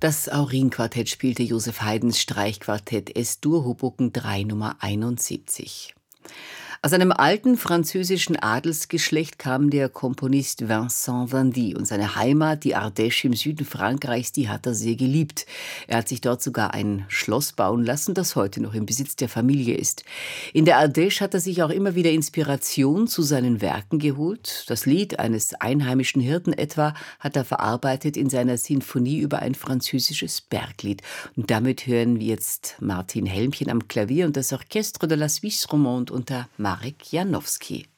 Das Aurin-Quartett spielte Joseph Haydns Streichquartett S-Dur Hoboken 3 Nummer 71. Aus einem alten französischen Adelsgeschlecht kam der Komponist Vincent Vandy und seine Heimat, die Ardèche im Süden Frankreichs, die hat er sehr geliebt. Er hat sich dort sogar ein Schloss bauen lassen, das heute noch im Besitz der Familie ist. In der Ardèche hat er sich auch immer wieder Inspiration zu seinen Werken geholt. Das Lied eines einheimischen Hirten etwa hat er verarbeitet in seiner Sinfonie über ein französisches Berglied. Und damit hören wir jetzt Martin Helmchen am Klavier und das Orchestre de la Suisse Romande unter Marek Janowski.